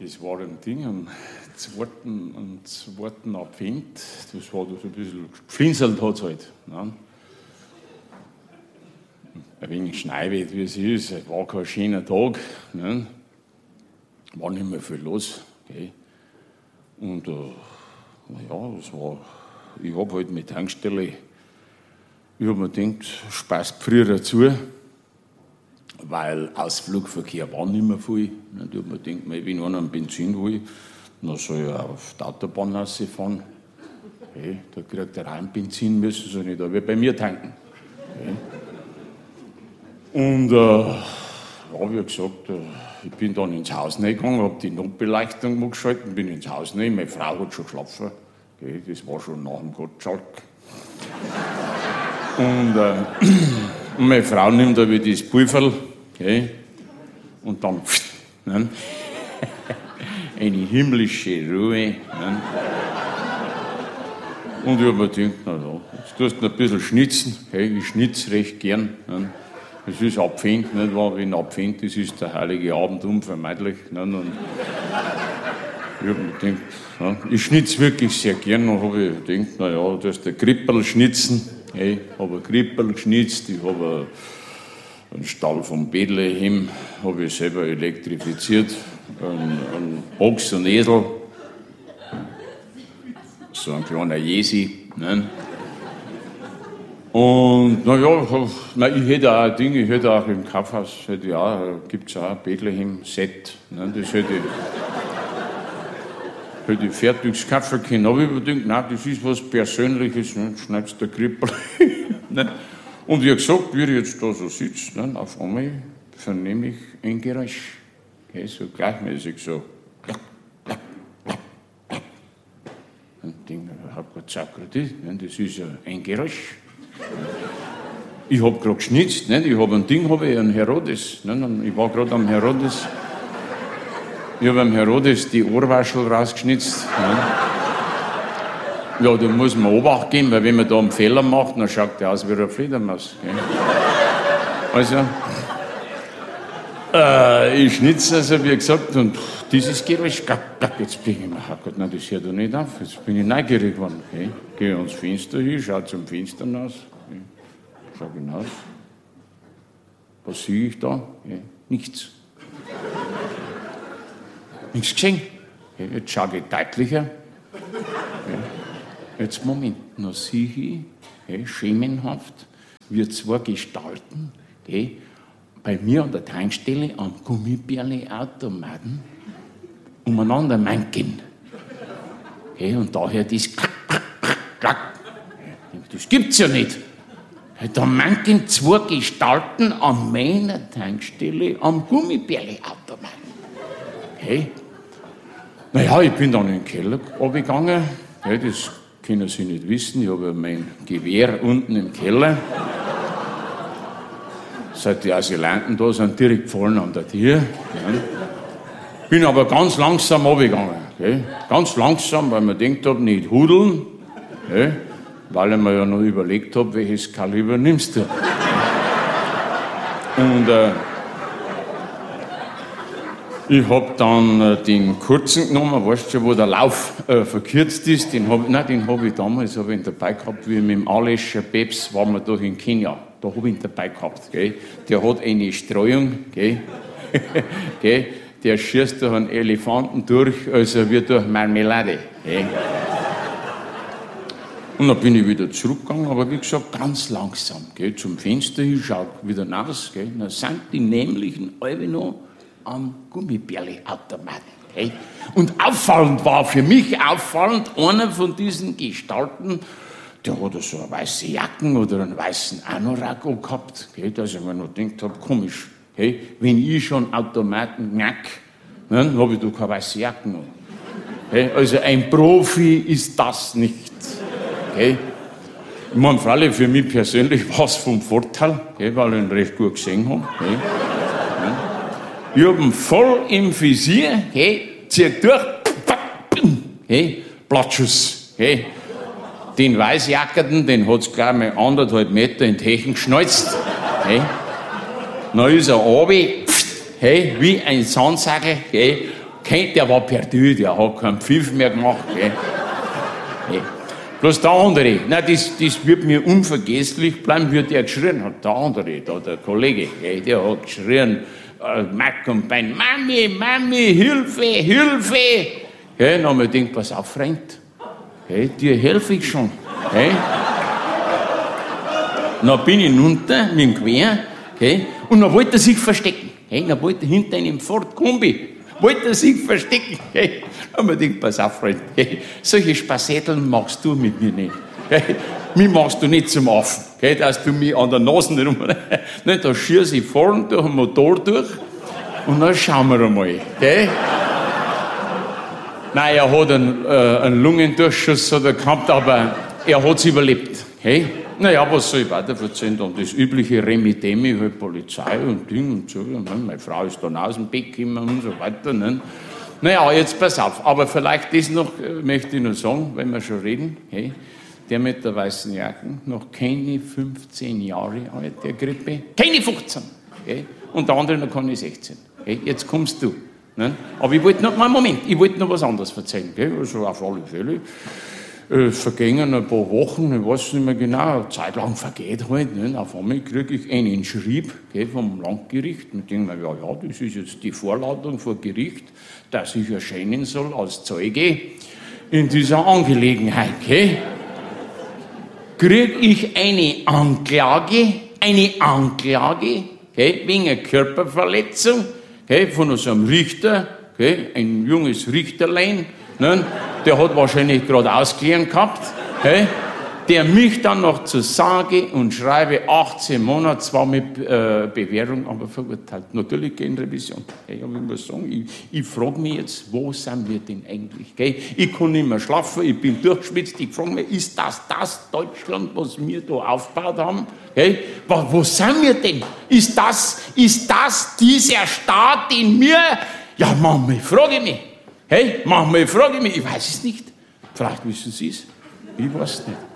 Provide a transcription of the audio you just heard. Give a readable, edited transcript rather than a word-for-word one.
Das war ein Ding am 2. Advent. Das war da so ein bisschen geflinzelt hat es halt. Ne? Ein wenig Schneewett, wie es ist. Es war kein schöner Tag. Ne? War nicht mehr viel los. Okay? Und naja, ich habe halt mit Tankstelle, ich habe mir gedacht, Spaß früher dazu, weil Ausflugverkehr war nicht mehr viel. Ich habe mir gedacht, wenn einer einen Benzin will, dann soll er auf die Autobahn rausfahren. Okay? Da kriegt er rein Benzin, müssen sie nicht da wie bei mir tanken. Okay? Und wie gesagt, ich bin dann ins Haus reingegangen, habe die Notbeleuchtung mal geschaltet, bin ins Haus rein, meine Frau hat schon geschlafen. Okay, das war schon nach dem Gottschalk. Und meine Frau nimmt da wieder das Pulverl, okay, und dann ne, eine himmlische Ruhe. Ne. Und ich habe mir gedacht, na ja, jetzt tust du noch ein bisschen schnitzen. Okay, ich schnitze recht gern. Ne. Es ist Advent, nicht wahr? Wenn Advent ist, ist der heilige Abend unvermeidlich. Ne. Und ich habe mir gedacht, ja, ich schnitze wirklich sehr gern. Und habe ich gedacht, na ja, du hast ein Krippel schnitzen. Hey, ich habe ein Krippel geschnitzt, ich habe einen Stall von Bethlehem, habe ich selber elektrifiziert, einen Ochs und Esel, so ein kleiner Jesi. Ne? Und naja, ich hätte auch ein Ding, ich hätte auch im Kaufhaus, gibt es auch ein Bethlehem-Set. Ne? Das hätte ich fertig kaufen können. Aber ich habe gedacht, nein, das ist was Persönliches, ne? Schneidest der Krippel. Ne? Und wie gesagt, wie ich jetzt da so sitze, ne? Auf einmal vernehme ich ein Geräusch. Okay, so gleichmäßig so. Und ich denke, das ist ein Geräusch. Ich habe gerade geschnitzt, ne? Ich habe einen Herodes. Ne? Ich war gerade am Herodes. Ich habe am Herodes die Ohrwaschel rausgeschnitzt. Ja, da muss man Obacht geben, weil wenn man da einen Fehler macht, dann schaut der aus wie eine Fledermaus. Also, ich schnitze, also wie gesagt, und dieses Geräusch, jetzt bin ich mir, oh Gott, nein, das hört doch nicht auf, jetzt bin ich neugierig geworden. Okay. Gehe ans Fenster hin, schaue zum Fenster hinaus, okay. Schau hinaus. Was sehe ich da? Okay. Nichts. Nichts gesehen. Okay, jetzt schaue ich deutlicher. Okay. Jetzt Moment, noch sehe ich, okay, schemenhaft, wie zwei Gestalten, okay, bei mir an der Tankstelle am Gummibärle-Automaten umeinander manken. Okay, und daher das klack, klack, klack, klack. Das gibt's ja nicht. Da manken zwei Gestalten an meiner Tankstelle am Gummibärle-Automaten. Okay. Naja, ich bin dann in den Keller runtergegangen. Ja, das können Sie nicht wissen. Ich habe mein Gewehr unten im Keller. Seit die Asylanten da sind, direkt gefallen an der Tür. Ja. Bin aber ganz langsam runtergegangen. Okay. Ganz langsam, weil man denkt habe, nicht hudeln. Okay. Weil ich mir ja noch überlegt habe, welches Kaliber nimmst du. Und ich habe dann den kurzen genommen, weißt du schon, wo der Lauf verkürzt ist. Den habe ich damals ihn dabei gehabt, wie mit dem Alescher Peps waren wir da in Kenia. Da habe ich ihn dabei gehabt. Gell. Der hat eine Streuung, gell. Gell. Der schießt durch einen Elefanten durch, also wie durch Marmelade. Gell. Und dann bin ich wieder zurückgegangen, aber wie gesagt, ganz langsam. Gell. Zum Fenster hin, schaue wieder raus. Gell. Dann sind die nämlichen alle noch am Gummibärle-Automaten. Okay? Und auffallend war für mich einer von diesen Gestalten, der hat so eine weiße Jacken oder einen weißen Anorak gehabt, okay? Dass ich mir noch gedacht habe, komisch, okay? Wenn ich schon Automaten knack, dann habe ich doch keine weiße Jacken. Okay? Also ein Profi ist das nicht. Okay? Ich meine, freilich für mich persönlich war es vom Vorteil, okay? Weil ich ihn recht gut gesehen habe. Okay? Ich habe ihn voll im Visier, hey, zieht durch, hey, Blattschuss, hey. Den Weißjackerten, den hat es gleich mal 1,5 Meter in die Hechen geschnalzt, hey. Dann ist er runter, hey, wie ein Sandsagel, hey, Der war perdu, der hat keinen Pfiff mehr gemacht. Gell. Nee. Bloß der andere, nein, das wird mir unvergesslich bleiben, wie der geschrien hat. Der andere, der Kollege, der hat geschrien, Mack und Bein, Mami, Hilfe, Hilfe. Dann haben wir gedacht, pass auf, Freund, dir helfe ich schon. Dann bin ich runter mit dem Gewehr und dann wollte er sich verstecken. Dann wollte er hinter einem Ford Kombi wollte er sich verstecken. Dann haben wir gedacht, pass auf, Freund, solche Spassetteln machst du mit mir nicht. Mich machst du nicht zum Affen, dass du mich an der Nase rum... Da schieße ich vorn durch den Motor durch und dann schauen wir einmal. Nein, er hat einen Lungendurchschuss gehabt, aber er hat es überlebt. Naja, was soll ich weiter erzählen? Dann das übliche Remi-Demi, halt Polizei und Ding und so. Meine Frau ist dann aus dem Bett gekommen und so weiter. Naja, jetzt pass auf. Aber vielleicht das noch, möchte ich noch sagen, wenn wir schon reden. Der mit der weißen Jacken, noch keine 15 Jahre alt, der Grippe. Keine 15. Und der andere noch keine 16. Jetzt kommst du. Aber ich wollte noch, Moment, ich wollte noch was anderes erzählen. Also auf alle Fälle. Vergingen ein paar Wochen, ich weiß nicht mehr genau, eine Zeit lang vergeht halt. Nicht? Auf einmal kriege ich einen Schrieb vom Landgericht. Und denke mir, ja, das ist jetzt die Vorladung vor Gericht, dass ich erscheinen soll als Zeuge in dieser Angelegenheit. Kriege ich eine Anklage wegen einer Körperverletzung von so einem Richter, ein junges Richterlein. Der hat wahrscheinlich gerade ausgelernt gehabt, der mich dann noch zu sage und schreibe 18 Monate, zwar mit Bewährung, aber verurteilt. Natürlich gegen Revision. Ich muss sagen, ich frage mich jetzt, wo sind wir denn eigentlich? Ich kann nicht mehr schlafen, ich bin durchgeschwitzt, ich frage mich, ist das Deutschland, was wir da aufgebaut haben? Wo sind wir denn? Ist das dieser Staat, den wir... Ja, manchmal frage ich mich. Ich weiß es nicht. Vielleicht wissen Sie es. Ich weiß es nicht.